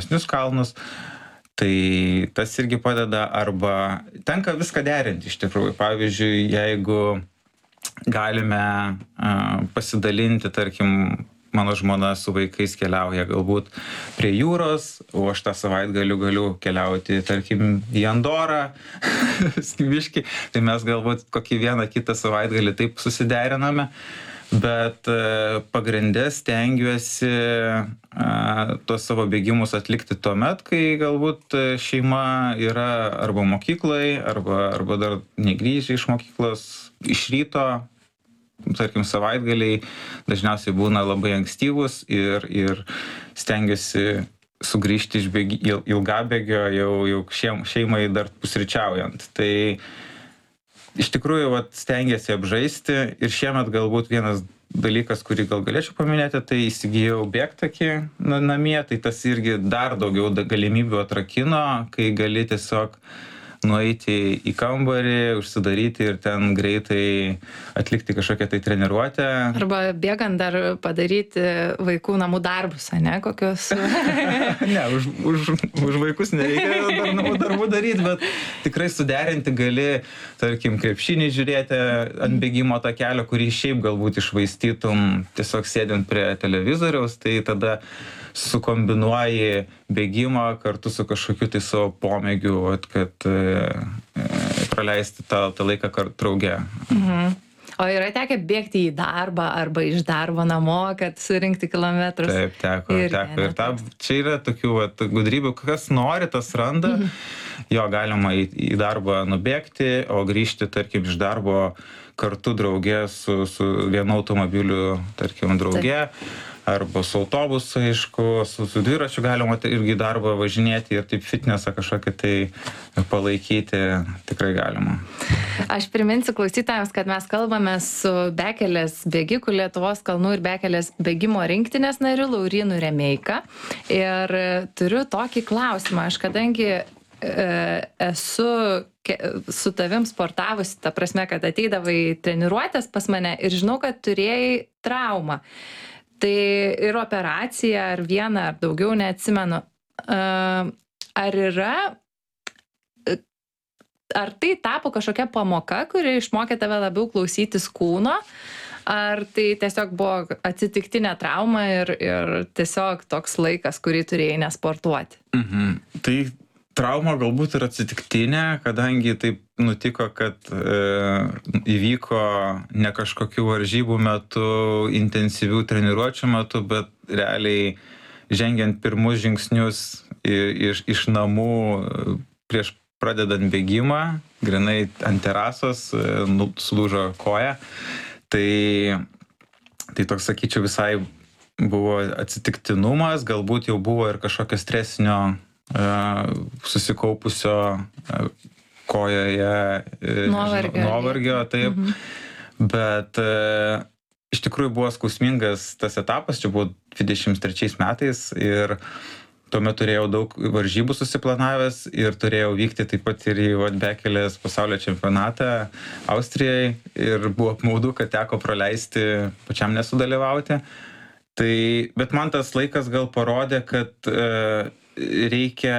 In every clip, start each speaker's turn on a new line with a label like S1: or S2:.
S1: žemesnius kalnus. Tai tas irgi padeda, arba tenka viską derinti iš tikrųjų. Pavyzdžiui, jeigu galime pasidalinti, tarkim, mano žmona su vaikais keliauja galbūt prie jūros, o aš tą savaitgalį galiu keliauti, tarkim, į Andorą, biškį, tai mes galbūt kokį vieną kitą savaitgalį taip susideriname. Bet pagrinde stengiuosi tuos savo bėgimus atlikti tuomet, kai galbūt šeima yra arba mokyklai, arba dar negrįžę iš mokyklos iš ryto. Tarkim, savaitgaliai dažniausiai būna labai ankstyvus ir stengiuosi sugrįžti iš ilgabėgio jau šeimai dar pusryčiaujant. Tai iš tikrųjų stengiuosi apžaisti ir šiemet galbūt vienas dalykas, kurį gal galėčiau paminėti, tai įsigijau bėgtakį namie, tai tas irgi dar daugiau galimybių atrakino, kai gali tiesiog nueiti į kambarį, užsidaryti ir ten greitai atlikti kažkokią tai treniruotę.
S2: Arba bėgant dar padaryti vaikų namų darbus, ne, kokios?
S1: Ne, už vaikus nereikia dar namų darbų daryti, bet tikrai suderinti gali, tarkim, krepšinį žiūrėti ant bėgimo takelio, kurį šiaip galbūt iššvaistytum tiesiog sėdint prie televizoriaus, tai tada sukombinuoji bėgimą kartu su kažkokiu tai savo pomėgiu, kad praleisti tą laiką drauge.
S2: Mhm. O yra tekę bėgti į darbą arba iš darbo namo, kad surinkti kilometrus?
S1: Taip, teko. Ir čia yra tokių gudrybių, kas nori, tas randa. Jo, galima į darbą nubėgti, o grįžti, tarkim, iš darbo kartu drauge su vienu automobiliu, tarkim, drauge. Arba su autobusu, aišku, su dviračiu galima irgi darbą važinėti ir taip fitnesą kažkokį tai palaikyti, tikrai galima.
S2: Aš priminsiu klausytojams, kad mes kalbame su Bekelės bėgikų Lietuvos kalnų ir Bekelės bėgimo rinktinės nariu Laurynu Remeika. Ir turiu tokį klausimą. Aš kadangi esu su tavim sportavusi, ta prasme, kad ateidavai treniruotės pas mane ir žinau, kad turėjai traumą. Tai ir operacija, ar vieną, ar daugiau, neatsimenu. Ar tai tapo kažkokia pamoka, kuri išmokė tave labiau klausytis kūno, ar tai tiesiog buvo atsitiktinė trauma ir tiesiog toks laikas, kurį turėjai nesportuoti?
S1: Tai trauma galbūt ir atsitiktinė, kadangi taip nutiko, kad įvyko ne kažkokių varžybų metu, intensyvių treniruočių metu, bet realiai žengiant pirmus žingsnius iš namų prieš pradedant bėgimą, grinai ant terasos, sulūžo koja. Tai toks, sakyčiau, visai buvo atsitiktinumas, galbūt jau buvo ir kažkokio stresinio susikaupusio kojoje nuovargio, taip. Bet iš tikrųjų buvo skausmingas tas etapas, čia buvo 23 metais ir tuomet turėjau daug varžybų susiplanavęs ir turėjau vykti taip pat ir į Bekelės pasaulio čempionatą Austrijai ir buvo apmaudu, kad teko praleisti, pačiam nesudalyvauti. Bet man tas laikas gal parodė, kad reikia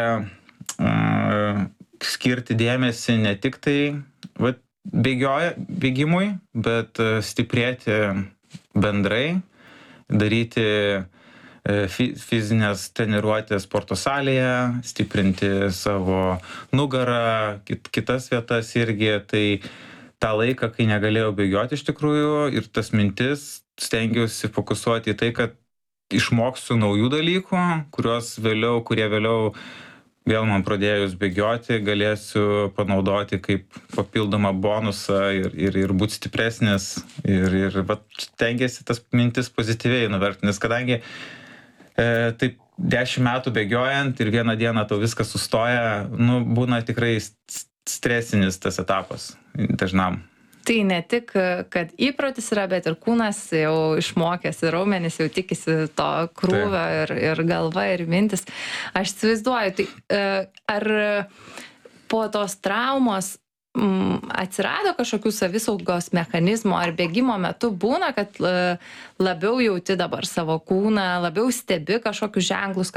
S1: skirti dėmesį ne tik tai bėgimui, bet stiprėti bendrai, daryti fizinės treniruotės sporto salėje, stiprinti savo nugarą, kitas vietas irgi. Tai tą laiką, kai negalėjau bėgioti iš tikrųjų ir tas mintis stengiausi fokusuoti į tai, kad išmoksiu naujų dalykų, kurie vėliau vėl man pradėjus bėgioti, galėsiu panaudoti kaip papildomą bonusą ir būti stipresnis. Ir stengiasi tas mintis pozityviai nuverti, nes kadangi taip 10 metų bėgiojant ir vieną dieną tau viskas sustoja, būna tikrai stresinis tas etapas dažnam.
S2: Tai ne tik, kad įprotis yra, bet ir kūnas jau išmokęs, ir raumenys jau tikisi to krūvio ir galva, ir mintis. Aš įsivaizduoju, tai ar po tos traumos atsirado kažkokių savisaugos mechanizmų, ar bėgimo metu būna, kad labiau jauti dabar savo kūną, labiau stebi kažkokius ženklus, kad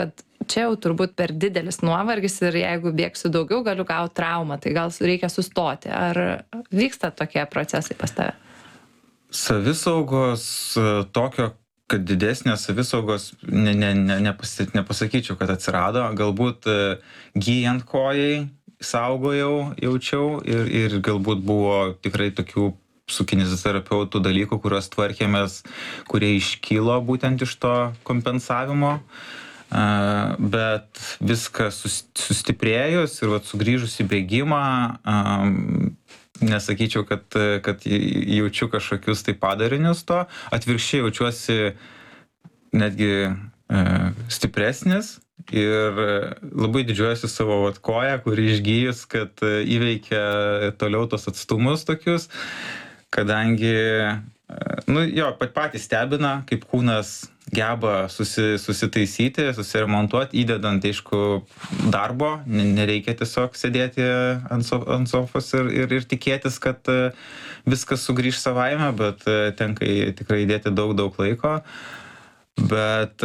S2: čia jau turbūt per didelis nuovargis ir jeigu bėgsiu daugiau, galiu gauti traumą, tai gal reikia sustoti. Ar vyksta tokie procesai pas tave?
S1: Savisaugos tokio, kad didesnės savisaugos nepasakyčiau, kad atsirado. Galbūt gyjant kojai saugojau, jaučiau ir galbūt buvo tikrai tokių su kineziterapeutų dalykų, kuriuos tvarkėmės, kurie iškylo būtent iš to kompensavimo. Bet viskas sustiprėjus ir sugrįžus į bėgimą, nesakyčiau, kad jaučiu kažkokius tai padarinius to. Atvirkščiai jaučiuosi netgi stipresnis ir labai didžiuojuosi savo koją, kuri išgyjus, kad įveikia toliau tos atstumus tokius, kadangi, patys stebina, kaip kūnas geba susitaisyti, susiremontuoti, įdedant, aišku, darbo, nereikia tiesiog sėdėti ant sofos ir tikėtis, kad viskas sugrįž savaime, bet tenka tikrai įdėti daug laiko. Bet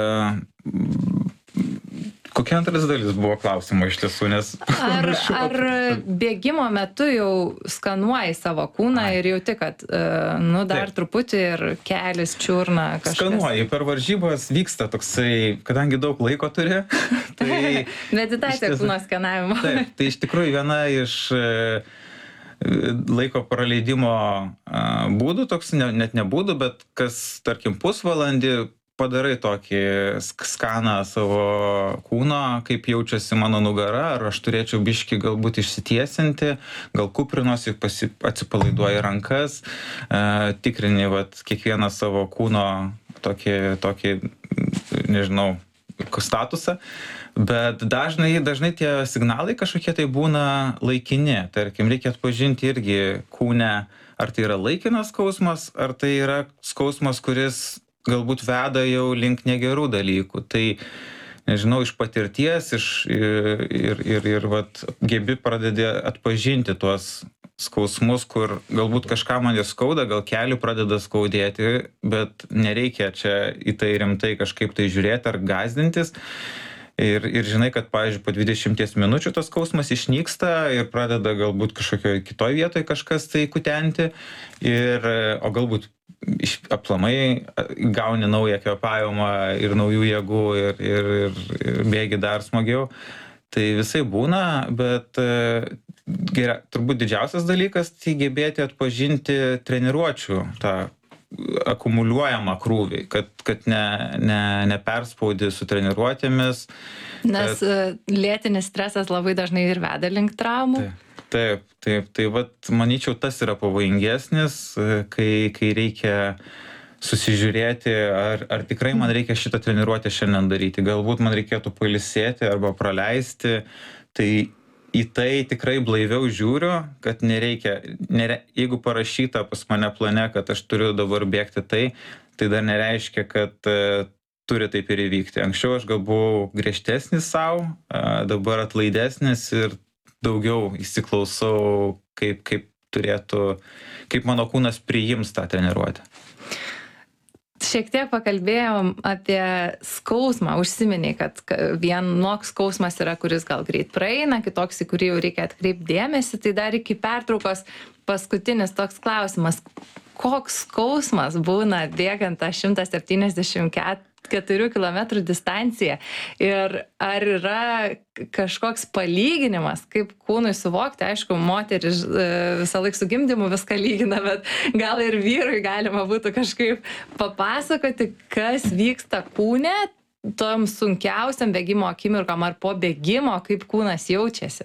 S1: kokia antras dalis buvo klausimo iš tiesų, nes...
S2: Ar bėgimo metu jau skanuoji savo kūną ir jauti, kad dar truputį ir kelis čiurna kažkas?
S1: Skanuoji, per varžybas vyksta toksai, kadangi daug laiko turi, tai...
S2: Meditacija kūno skanavimo.
S1: Taip, tai iš tikrųjų viena iš laiko praleidimo būdų, toks net ne būdų, bet kas, tarkim, pusvalandį padarai tokį skaną savo kūno, kaip jaučiasi mano nugara, ar aš turėčiau biškį galbūt išsitiesinti, gal kuprinuosi, atsipalaiduoji rankas, tikrini kiekvieną savo kūno tokį, nežinau, statusą. Bet dažnai tie signalai kažkokie tai būna laikini. Tarkim, reikia atpažinti irgi kūne, ar tai yra laikinas skausmas, ar tai yra skausmas, kuris galbūt veda jau link negerų dalykų. Tai, nežinau, iš patirties ir gebi pradedi atpažinti tuos skausmus, kur galbūt kažką man ir skauda, gal kelių pradeda skaudėti, bet nereikia čia į tai rimtai kažkaip tai žiūrėti ar gąsdintis. Ir žinai, kad, pavyzdžiui, po 20 minučių tas skausmas išnyksta ir pradeda galbūt kažkokioje kitoje vietoje kažkas tai kutenti, o galbūt aplamai gauni naują kvėpavimą ir naujų jėgų ir bėgi dar smagiau. Tai visai būna, bet turbūt didžiausias dalykas tai gebėti atpažinti treniruočių tą akumuliuojamą krūvį, kad neperspaudi su treniruotėmis.
S2: Nes lėtinis stresas labai dažnai ir veda link traumų.
S1: Taip. Tai manyčiau, tas yra pavojingesnis, kai reikia susižiūrėti, ar tikrai man reikia šitą treniruotę šiandien daryti. Galbūt man reikėtų pailsėti arba praleisti. Tai į tai tikrai blaiviau žiūriu, kad nereikia, jeigu parašyta pas mane plane, kad aš turiu dabar bėgti tai dar nereiškia, kad turi taip ir įvykti. Anksčiau aš gal buvau griežtesnis savo, dabar atlaidesnis ir daugiau įsiklausau, kaip mano kūnas priims tą treniruotę.
S2: Šiek tiek pakalbėjom apie skausmą, užsiminiai, kad vienoks skausmas yra, kuris gal greit praeina, kitoks, į kurį jau reikia atkreipti dėmesį, tai dar iki pertraukos paskutinis toks klausimas. Koks skausmas būna bėgant tą 174 km distanciją ir ar yra kažkoks palyginimas, kaip kūnui suvokti, aišku, moteris visą laiką su gimdymu viską lygina, bet gal ir vyrui galima būtų kažkaip papasakoti, kas vyksta kūne tom sunkiausiam bėgimo akimirkom ar po bėgimo, kaip kūnas jaučiasi.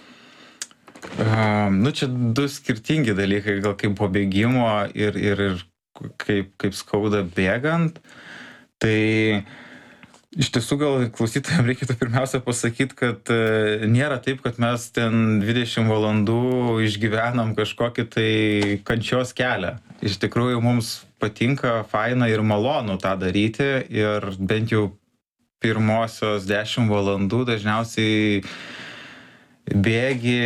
S1: Čia du skirtingi dalykai, gal kaip po bėgimo ir kaip skauda bėgant. Tai iš tiesų gal klausytojams reikėtų pirmiausia pasakyti, kad nėra taip, kad mes ten 20 valandų išgyvenam kažkokį tai kančios kelią. Iš tikrųjų mums patinka, faina ir malonu tą daryti ir bent jau pirmosios 10 valandų dažniausiai bėgi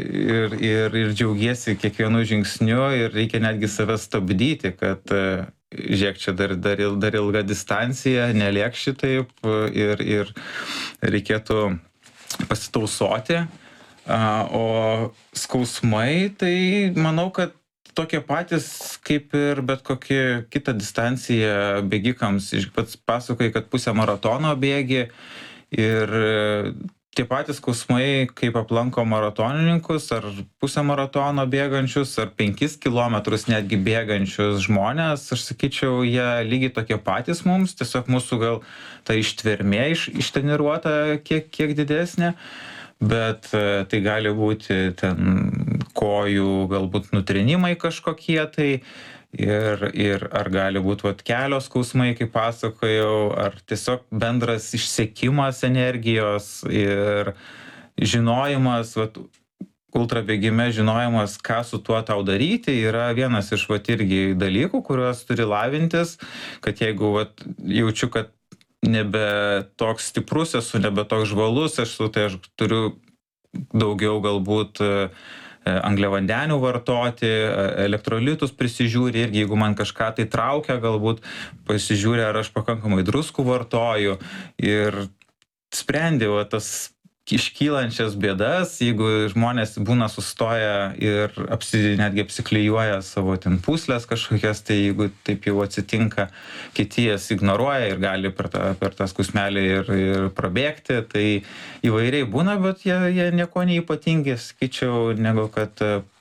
S1: ir džiaugiesi kiekvienu žingsniu ir reikia netgi save stabdyti, kad žiūrėk, čia dar ilga distancija, nelėk šitaip ir reikėtų pasitausoti. O skausmai, tai manau, kad tokie patys kaip ir bet kokia kita distancija bėgikams. Pats pasakoji, kad pusę maratono bėgi ir tie patys skausmai, kaip aplanko maratonininkus, ar pusę maratono bėgančius, ar 5 kilometrus netgi bėgančius žmonės, aš sakyčiau, jie lygiai tokie patys mums, tiesiog mūsų gal ta ištvermė ištreniruota kiek didesnė. Bet tai gali būti ten kojų galbūt nutrinimai kažkokie tai ir ar gali būti kelio skausmai, kaip pasakojau, ar tiesiog bendras išsekimas energijos ir žinojimas, ultrabėgime žinojimas, ką su tuo tau daryti, yra vienas iš irgi dalykų, kuriuos turi lavintis, kad jeigu jaučiu, kad nebe toks stiprus esu, nebe toks žvalus esu, tai aš turiu daugiau galbūt angliavandenių vartoti, elektrolitus prisižiūri irgi, jeigu man kažką tai traukia, galbūt pasižiūri, ar aš pakankamai druskų vartoju ir sprendi tas iškylančias bėdas, jeigu žmonės būna sustoję ir netgi apsiklijuoja savo ten pūslės kažkokias, tai jeigu taip jau atsitinka, kiti jas ignoruoja ir gali per tą skausmelį ir prabėgti, tai įvairiai būna, bet jie nieko neypatingi, sakyčiau, negu kad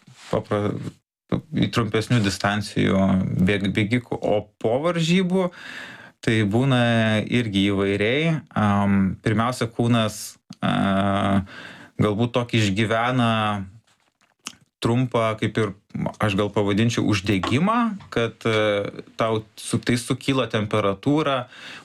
S1: trumpesnių distancijų bėgikų, o po varžybų tai būna irgi įvairiai. Pirmiausia, kūnas galbūt tokį išgyvena trumpą, kaip ir aš gal pavadinčiau, uždegimą, kad tau tai sukyla temperatūra,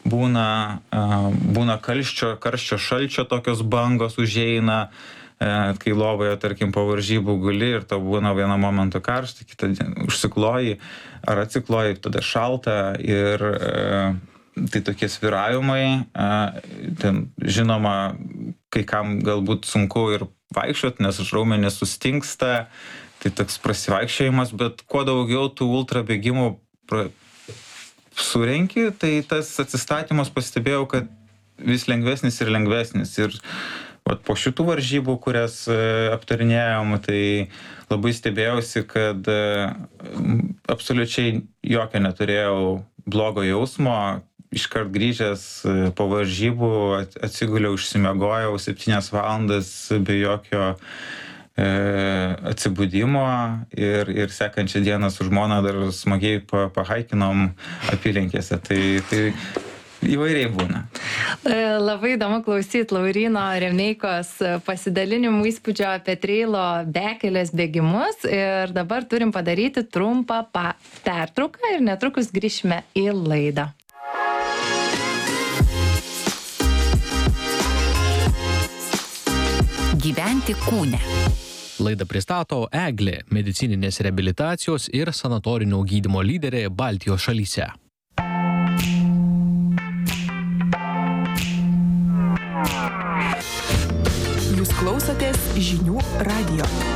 S1: būna karščio šalčio tokios bangos užeina, kai lovoje, tarkim, po varžybų guli ir tau būna vieną momentą karštą, kitą užsikloji ar atsikloji, tada šalta ir tai tokie svyravimai, ten žinoma, kai kam galbūt sunku ir vaikščioti, nes raumenys sustingsta, tai toks prasivaikščiojimas, bet kuo daugiau tų ultrabėgimų surenki, tai tas atsistatymas pastebėjau, kad vis lengvesnis ir lengvesnis. Ir po šitų varžybų, kurias aptarinėjom, tai labai stebėjausi, kad absoliučiai jokio neturėjau blogo jausmo. Iškart grįžęs po varžybų atsiguliau, išsimiegojau 7 valandas be jokio atsibudimo ir sekančią dieną su žmona dar smagiai pahaikinom apylinkėse. Tai įvairiai būna.
S2: Labai įdomu klausyti Lauryno Remeikos pasidalinimų įspūdžio apie treilo bekelės bėgimus ir dabar turim padaryti trumpą pertrauką ir netrukus grįšime į laidą.
S3: Gyventi kūne.
S4: Laidą pristato Eglė, medicininės reabilitacijos ir sanatorinio gydymo lyderė Baltijos šalyse.
S3: Jūs klausotės žinių radijo.